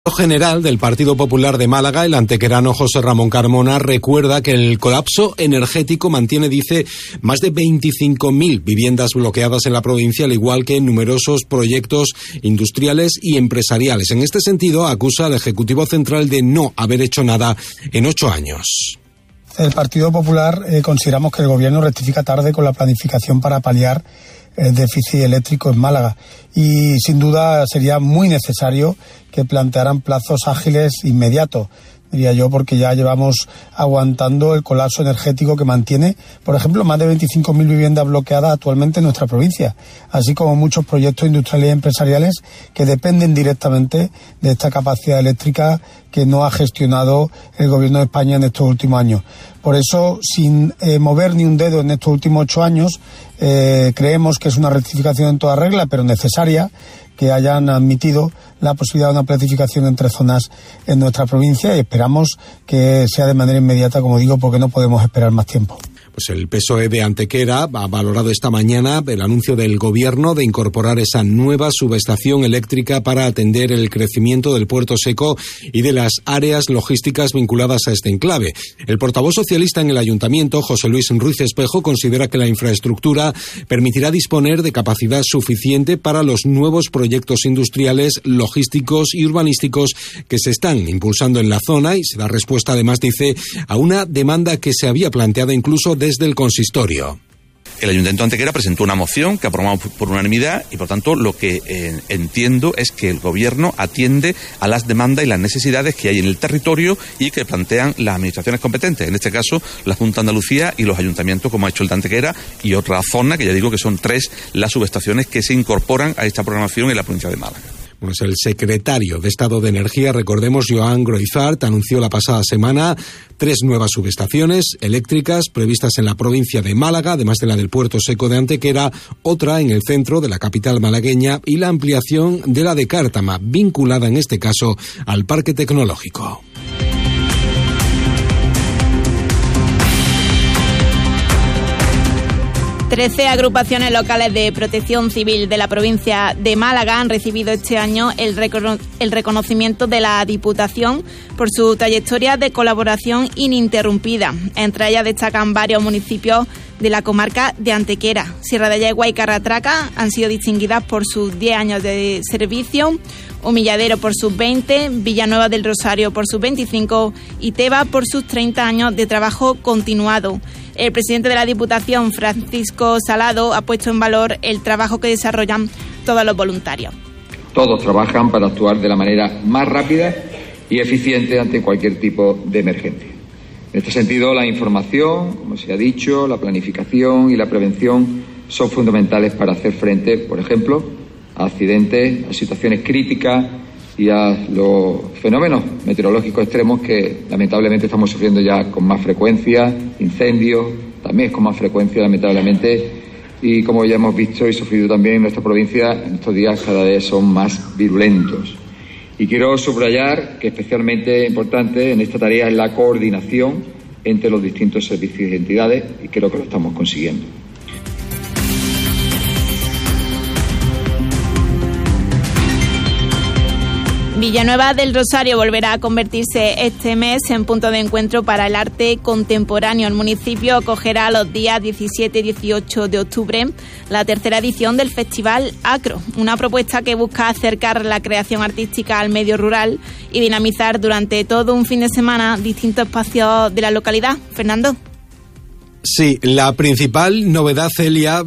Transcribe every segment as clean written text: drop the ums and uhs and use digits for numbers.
General del Partido Popular de Málaga, el antequerano José Ramón Carmona, recuerda que el colapso energético mantiene, dice, más de 25.000 viviendas bloqueadas en la provincia, al igual que numerosos proyectos industriales y empresariales. En este sentido, acusa al Ejecutivo Central de no haber hecho nada en 8 años. El Partido Popular consideramos que el Gobierno rectifica tarde con la planificación para paliar el déficit eléctrico en Málaga y sin duda sería muy necesario que plantearan plazos ágiles inmediatos, diría yo, porque ya llevamos aguantando el colapso energético que mantiene, por ejemplo, más de 25.000 viviendas bloqueadas actualmente en nuestra provincia, así como muchos proyectos industriales y empresariales que dependen directamente de esta capacidad eléctrica que no ha gestionado el Gobierno de España en estos últimos años. Por eso, sin mover ni un dedo en estos últimos 8 años, creemos que es una rectificación en toda regla, pero necesaria, que hayan admitido la posibilidad de una planificación entre zonas en nuestra provincia y esperamos que sea de manera inmediata, como digo, porque no podemos esperar más tiempo. Pues el PSOE de Antequera ha valorado esta mañana el anuncio del Gobierno de incorporar esa nueva subestación eléctrica para atender el crecimiento del Puerto Seco y de las áreas logísticas vinculadas a este enclave. El portavoz socialista en el Ayuntamiento, José Luis Ruiz Espejo, considera que la infraestructura permitirá disponer de capacidad suficiente para los nuevos proyectos industriales, logísticos y urbanísticos que se están impulsando en la zona y se da respuesta, además, dice, a una demanda que se había planteado incluso desde el consistorio. El Ayuntamiento de Antequera presentó una moción que aprobamos por unanimidad y, por tanto, lo que entiendo es que el Gobierno atiende a las demandas y las necesidades que hay en el territorio y que plantean las administraciones competentes, en este caso la Junta de Andalucía y los ayuntamientos, como ha hecho el de Antequera, y otra zona, que ya digo que son 3 las subestaciones que se incorporan a esta programación en la provincia de Málaga. Pues el secretario de Estado de Energía, recordemos, Joan Groizart, anunció la pasada semana 3 nuevas subestaciones eléctricas previstas en la provincia de Málaga, además de la del Puerto Seco de Antequera, otra en el centro de la capital malagueña y la ampliación de la de Cártama, vinculada en este caso al Parque Tecnológico. Trece agrupaciones locales de protección civil de la provincia de Málaga han recibido este año el reconocimiento de la Diputación por su trayectoria de colaboración ininterrumpida. Entre ellas destacan varios municipios de la comarca de Antequera. Sierra de Yegua y Carratraca han sido distinguidas por sus 10 años de servicio, Humilladero por sus 20, Villanueva del Rosario por sus 25 y Teba por sus 30 años de trabajo continuado. El presidente de la Diputación, Francisco Salado, ha puesto en valor el trabajo que desarrollan todos los voluntarios. Todos trabajan para actuar de la manera más rápida y eficiente ante cualquier tipo de emergencia. En este sentido, la información, como se ha dicho, la planificación y la prevención son fundamentales para hacer frente, por ejemplo, a accidentes, a situaciones críticas y a los fenómenos meteorológicos extremos que lamentablemente estamos sufriendo ya con más frecuencia, incendios, también con más frecuencia lamentablemente, y como ya hemos visto y sufrido también en nuestra provincia, en estos días cada vez son más virulentos. Y quiero subrayar que especialmente importante en esta tarea es la coordinación entre los distintos servicios y entidades, y creo que lo estamos consiguiendo. Villanueva del Rosario volverá a convertirse este mes en punto de encuentro para el arte contemporáneo. El municipio acogerá los días 17 y 18 de octubre la 3ª edición del Festival Acro, una propuesta que busca acercar la creación artística al medio rural y dinamizar durante todo un fin de semana distintos espacios de la localidad. Fernando. Sí, la principal novedad, Celia,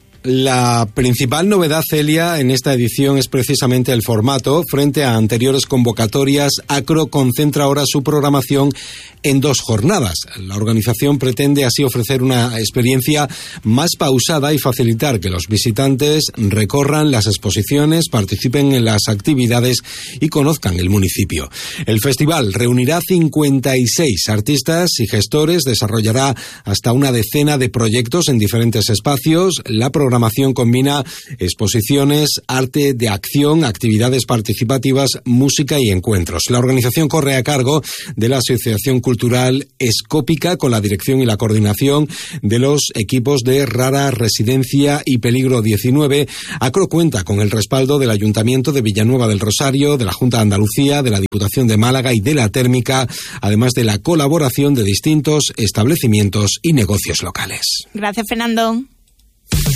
en esta edición es precisamente el formato. Frente a anteriores convocatorias, Acro concentra ahora su programación en 2 jornadas. La organización pretende así ofrecer una experiencia más pausada y facilitar que los visitantes recorran las exposiciones, participen en las actividades y conozcan el municipio. El festival reunirá 56 artistas y gestores, desarrollará hasta una decena de proyectos en diferentes espacios. La programación programación combina exposiciones, arte de acción, actividades participativas, música y encuentros. La organización corre a cargo de la Asociación Cultural Escópica, con la dirección y la coordinación de los equipos de Rara Residencia y Peligro 19. ACRO cuenta con el respaldo del Ayuntamiento de Villanueva del Rosario, de la Junta de Andalucía, de la Diputación de Málaga y de la Térmica, además de la colaboración de distintos establecimientos y negocios locales. Gracias, Fernando.